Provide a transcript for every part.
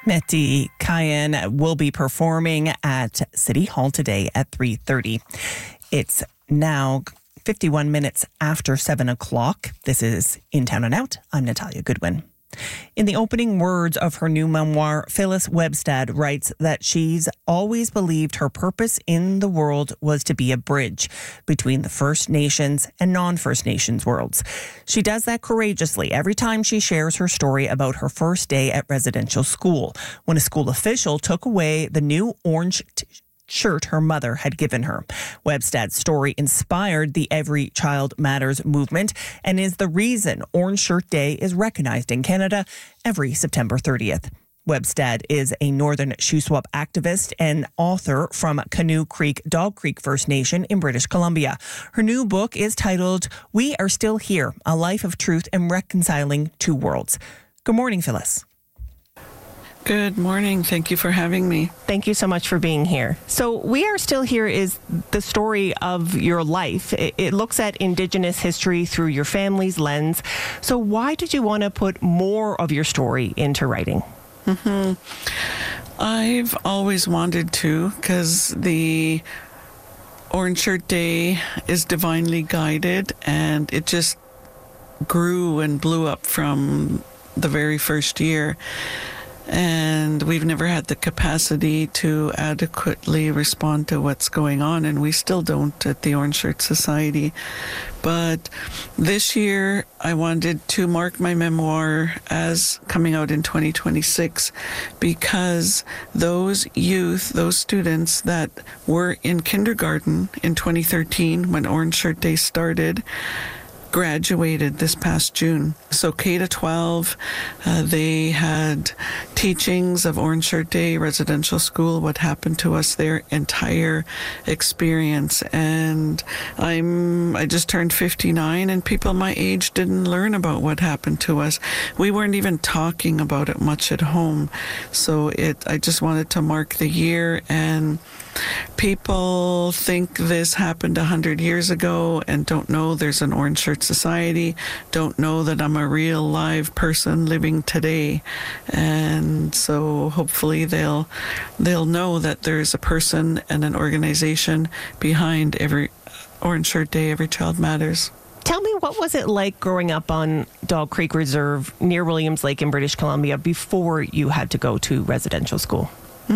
Mehdi Kayan will be performing at City Hall today at 3:30. It's now 51 minutes after 7 o'clock. This is In Town and Out. I'm Natalia Goodwin. In the opening words of her new memoir, Phyllis Webstad writes that she's always believed her purpose in the world was to be a bridge between the First Nations and non-First Nations worlds. She does that courageously every time she shares her story about her first day at residential school, when a school official took away the new orange shirt her mother had given her. Webstad's story inspired the Every Child Matters movement and is the reason Orange Shirt Day is recognized in Canada every September 30th. Webstad is a Northern Shuswap activist and author from Canoe Creek, Dog Creek First Nation in British Columbia. Her new book is titled We Are Still Here, A Life of Truth and Reconciling Two Worlds. Good morning, Phyllis. Good morning. Thank you for having me. Thank you so much for being here. So We Are Still Here is the story of your life. It looks at Indigenous history through your family's lens. So why did you want to put more of your story into writing? I've always wanted to, because the Orange Shirt Day is divinely guided, and it just grew and blew up from the very first year. And we've never had the capacity to adequately respond to what's going on, and we still don't at the Orange Shirt Society. But this year, I wanted to mark my memoir as coming out in 2026, because those youth, those students that were in kindergarten in 2013 when Orange Shirt Day started, graduated this past June. So K-12, they had teachings of Orange Shirt Day, residential school, what happened to us, their entire experience. And I just turned 59, and people my age didn't learn about what happened to us. We weren't even talking about it much at home. So I just wanted to mark the year, and people think this happened 100 years ago and don't know there's an Orange Shirt Society, don't know that I'm a real live person living today. And so hopefully they'll know that there's a person and an organization behind every Orange Shirt Day, Every Child Matters. Tell me, what was it like growing up on Dog Creek Reserve near Williams Lake in British Columbia before you had to go to residential school?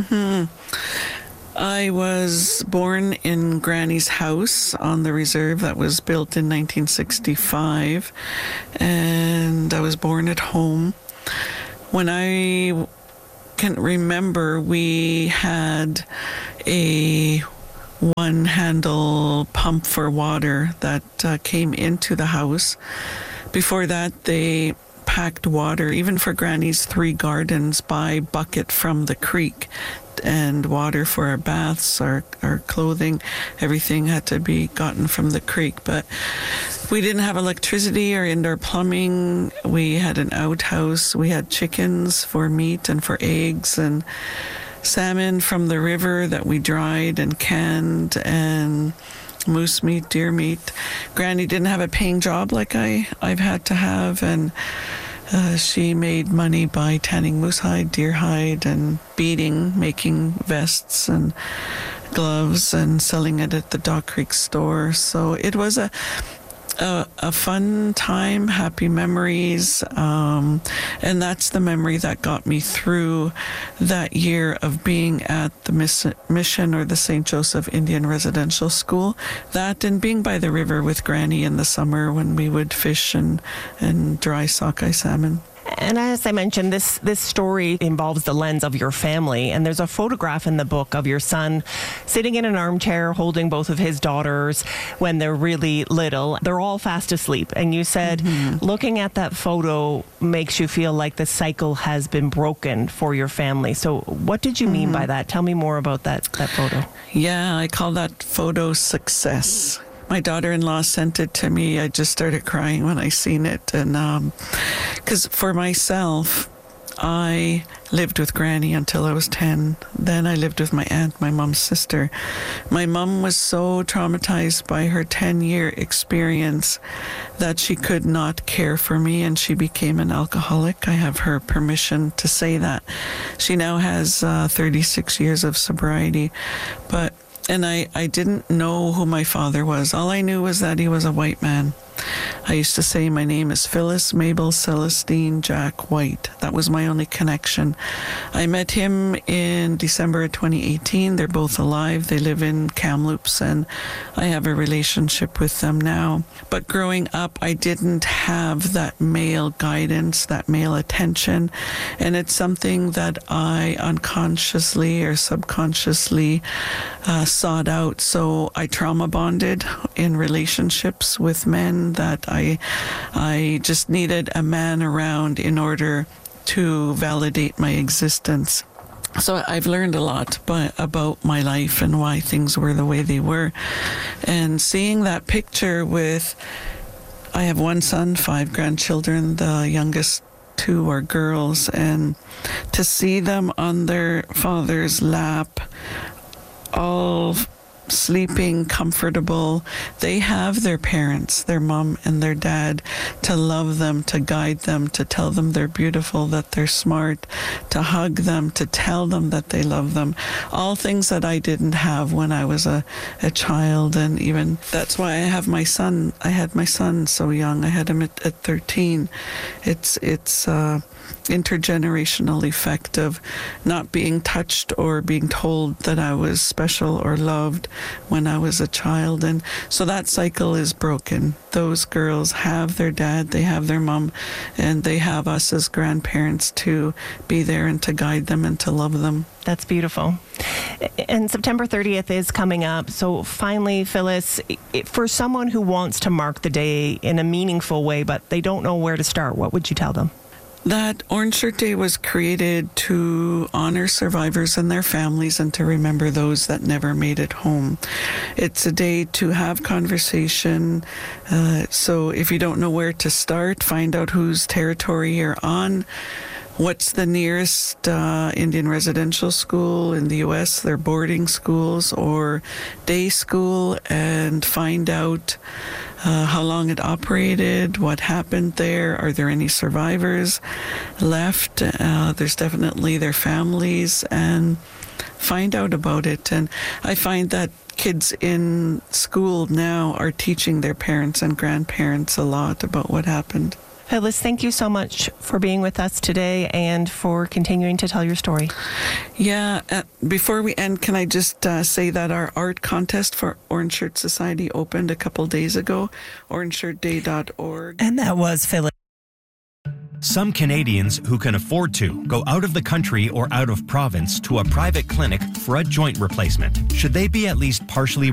I was born in Granny's house on the reserve that was built in 1965, and I was born at home. When I can remember, we had a one-handle pump for water that came into the house. Before that, they packed water, even for Granny's 3 gardens, by bucket from the creek. And water for our baths, our clothing, everything had to be gotten from the creek. But we didn't have electricity or indoor plumbing. We had an outhouse. We had chickens for meat and for eggs, and salmon from the river that we dried and canned, and moose meat, deer meat. Granny didn't have a paying job like I've had to have, and she made money by tanning moose hide, deer hide, and beading, making vests and gloves, and selling it at the Dog Creek store. So it was a fun time, happy memories, and that's the memory that got me through that year of being at the mission, or the St. Joseph Indian Residential School. That, and being by the river with Granny in the summer when we would fish and dry sockeye salmon. And as I mentioned, this story involves the lens of your family. And there's a photograph in the book of your son sitting in an armchair holding both of his daughters when they're really little. They're all fast asleep. And you said looking at that photo makes you feel like the cycle has been broken for your family. So what did you mean by that? Tell me more about that photo. Yeah, I call that photo success. My daughter-in-law sent it to me. I just started crying when I seen it. And because for myself, I lived with Granny until I was 10. Then I lived with my aunt, my mom's sister. My mom was so traumatized by her 10-year experience that she could not care for me, and she became an alcoholic. I have her permission to say that. She now has 36 years of sobriety, and I didn't know who my father was. All I knew was that he was a white man. I used to say my name is Phyllis Mabel Celestine Jack White. That was my only connection. I met him in December of 2018. They're both alive. They live in Kamloops, and I have a relationship with them now. But growing up, I didn't have that male guidance, that male attention, and it's something that I unconsciously or subconsciously sought out. So I trauma bonded in relationships with men that I just needed a man around in order to validate my existence. So I've learned a lot about my life and why things were the way they were. And seeing that picture I have one son, 5 grandchildren, the youngest 2 are girls, and to see them on their father's lap, all sleeping comfortable. They have their parents, their mom and their dad, to love them, to guide them, to tell them they're beautiful, that they're smart, to hug them, to tell them that they love them. All things that I didn't have when I was a child. And even that's why I have my son. I had my son so young. I had him at 13. It's intergenerational effect of not being touched or being told that I was special or loved when I was a child. And so that cycle is broken. Those girls have their dad, they have their mom, and they have us as grandparents to be there and to guide them and to love them. That's beautiful. And September 30th is coming up. So finally, Phyllis, for someone who wants to mark the day in a meaningful way, but they don't know where to start, what would you tell them? That Orange Shirt Day was created to honor survivors and their families and to remember those that never made it home. It's a day to have conversation. So if you don't know where to start, find out whose territory you're on. What's the nearest Indian residential school in the U.S., their boarding schools or day school, and find out how long it operated, what happened there, are there any survivors left? There's definitely their families, and find out about it. And I find that kids in school now are teaching their parents and grandparents a lot about what happened. Phyllis, thank you so much for being with us today and for continuing to tell your story. Yeah, before we end, can I just say that our art contest for Orange Shirt Society opened a couple days ago, orangeshirtday.org. And that was Phyllis. Some Canadians who can afford to go out of the country or out of province to a private clinic for a joint replacement. Should they be at least partially